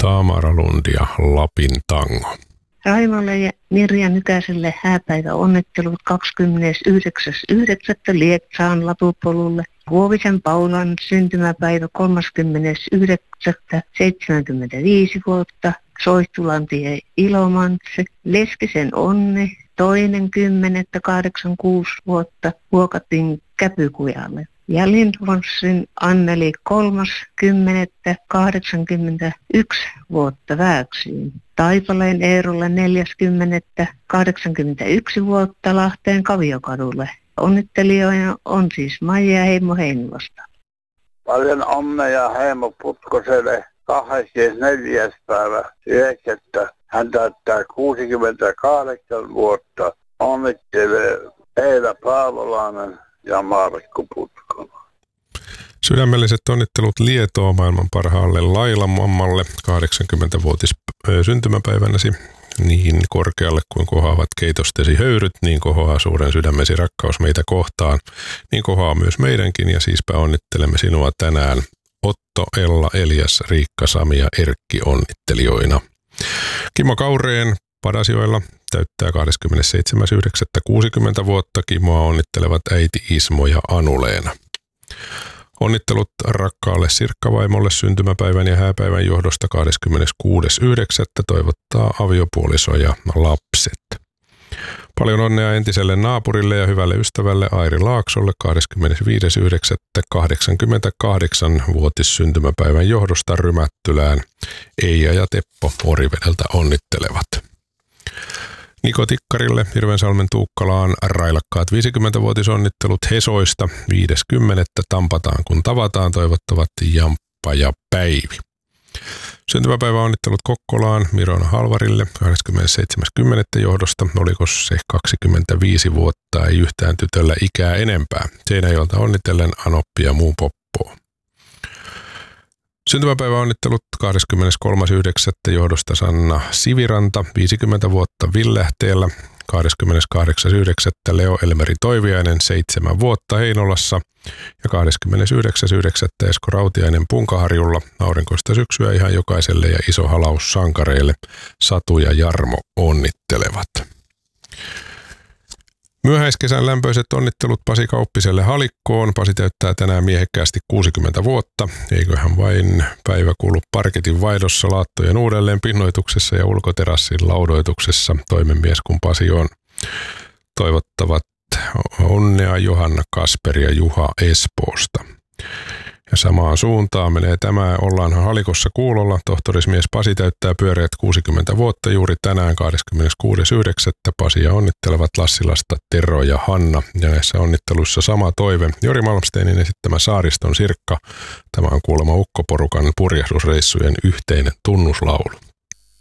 Taamara Lund ja Lapin tango. Raimolle ja Mirja Nykäselle hääpäivä onnittelut 29.9. Lieksaan Latupolulle. Huovisen Paulan syntymäpäivä 30.9.75 vuotta. Soihtulantie Ilomantse. Leskisen Onni 2.10.86 vuotta. Vuokattiin Käpykujalle. Ja Lindforsin Anneli 3.10.81 vuotta Vääksiin. Taipaleen Eerolle 4.10.81 vuotta Lahteen Kaviokadulle. Onnittelijoina on siis Maija ja Heimo Heinilasta. Paljon onnea Heimo Putkoselle 24.9. Hän täyttää 68 vuotta. Onnittelee Eila Paavolainen ja Markku Putkonen. Sydämelliset onnittelut Lietoa maailman parhaalle Laila-mammalle 80-vuotis syntymäpäivänäsi. Niin korkealle kuin kohoavat keitostesi höyryt, niin kohoaa suuren sydämesi rakkaus meitä kohtaan. Niin kohoaa myös meidänkin ja siispä onnittelemme sinua tänään. Otto, Ella, Elias, Riikka, Sami ja Erkki onnittelijoina. Kimmo Kaureen Padasioilla täyttää 27.9.60 vuotta. Kimmoa onnittelevat äiti Ismo ja Anu-Leena. Onnittelut rakkaalle Sirkkavaimolle syntymäpäivän ja hääpäivän johdosta 26.9. toivottaa aviopuoliso ja lapset. Paljon onnea entiselle naapurille ja hyvälle ystävälle Airi Laaksolle 25.9.88-vuotis syntymäpäivän johdosta Rymättylään. Eija ja Teppo Orivedeltä onnittelevat. Niko Tikkarille Hirvensalmen Tuukkalaan railakkaat 50-vuotisonnittelut Hesoista 5.10. Tampataan kun tavataan toivottavat Jamppa ja Päivi. Syntymäpäiväonnittelut Kokkolaan Miron Halvarille 27.10. johdosta. Oliko se 25 vuotta, ei yhtään tytöllä ikää enempää. Seinäjoelta onnitellen Anoppi ja muu poppoo. Syntymäpäiväonnittelut 23.9. johdosta Sanna Siviranta, 50 vuotta Villähteellä, 28.9. Leo Elmeri Toiviainen, 7 vuotta Heinolassa ja 29.9. Esko Rautiainen Punkaharjulla, aurinkoista syksyä ihan jokaiselle ja iso halaus sankareille, Satu ja Jarmo onnittelevat. Myöhäiskesän lämpöiset onnittelut Pasi Kauppiselle Halikkoon. Pasi täyttää tänään miehekkäästi 60 vuotta. Eiköhän vain päivä kulu parketin vaihdossa, laattojen uudelleen pinnoituksessa ja ulkoterassin laudoituksessa. Toimenmies kun Pasi on. Toivottavat onnea Johanna Kasperi ja Juha Espoosta. Ja samaan suuntaan menee tämä. Ollaanhan Halikossa kuulolla. Tohtorismies Pasi täyttää pyöreät 60 vuotta juuri tänään 26.9. Pasia onnittelevat Lassilasta Tero ja Hanna. Ja näissä onnitteluissa sama toive. Jori Malmsteinin esittämä Saariston Sirkka. Tämä on kuulemma ukkoporukan purjehdusreissujen yhteinen tunnuslaulu.